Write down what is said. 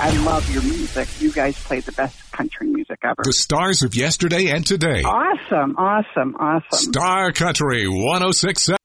I love your music. You guys play the best country music ever. The stars of yesterday and today. Awesome. Star Country 106.7.